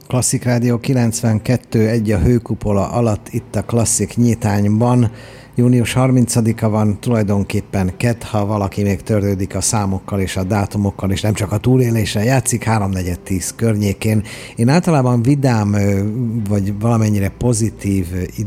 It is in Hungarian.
Klasszik Rádió 92.1 a Hőkupola alatt, itt a Klasszik Nyitányban. Június 30-a van, tulajdonképpen kedd, ha valaki még törődik a számokkal és a dátumokkal, és nem csak a túlélésen játszik, 3:4-10 környékén. Én általában vidám, vagy valamennyire pozitív